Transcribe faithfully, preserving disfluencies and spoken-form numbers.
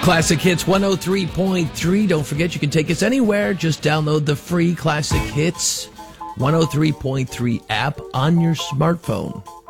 Classic Hits one oh three point three. Don't forget, you can take us anywhere. Just download the free Classic Hits one oh three point three app on your smartphone.